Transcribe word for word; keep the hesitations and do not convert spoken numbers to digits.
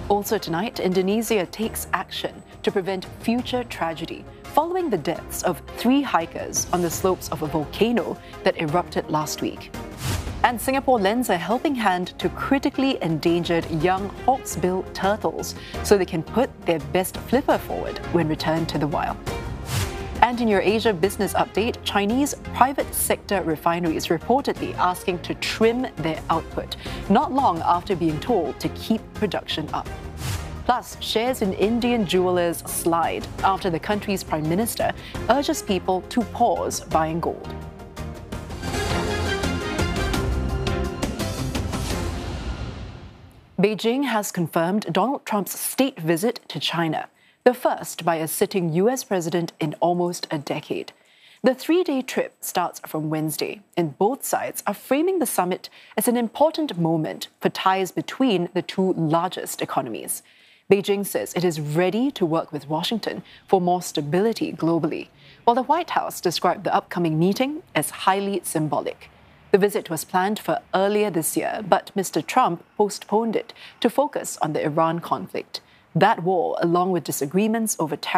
Also tonight, Indonesia takes action to prevent future tragedy following the deaths of three hikers on the slopes of a volcano that erupted last week. And Singapore lends a helping hand to critically endangered young hawksbill turtles so they can put their best flipper forward when returned to the wild. And in your Asia business update, Chinese private sector refineries reportedly asking to trim their output, not long after being told to keep production up. Plus, shares in Indian jewelers slide after the country's prime minister urges people to pause buying gold. Beijing has confirmed Donald Trump's state visit to China, the first by a sitting U S president in almost a decade. The three-day trip starts from Wednesday, and both sides are framing the summit as an important moment for ties between the two largest economies. Beijing says it is ready to work with Washington for more stability globally, while the White House described the upcoming meeting as highly symbolic. The visit was planned for earlier this year, but Mister Trump postponed it to focus on the Iran conflict. That war, along with disagreements over tariffs,